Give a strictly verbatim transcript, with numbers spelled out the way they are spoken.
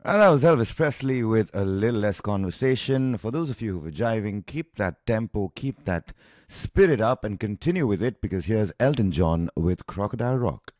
And that was Elvis Presley with a little less conversation. For those of you who were jiving, keep that tempo, keep that spirit up, and continue with it because here's Elton John with Crocodile Rock.